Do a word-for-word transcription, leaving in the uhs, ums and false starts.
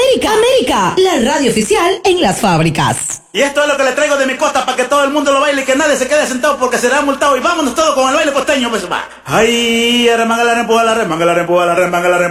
América, América, la radio oficial en las fábricas. Y esto es lo que le traigo de mi costa para que todo el mundo lo baile y que nadie se quede sentado porque será multado. Y vámonos todos con el baile costeño, pues va. Ay, remanga la rempuja, la remanga la rempuja, la remanga la rempuja.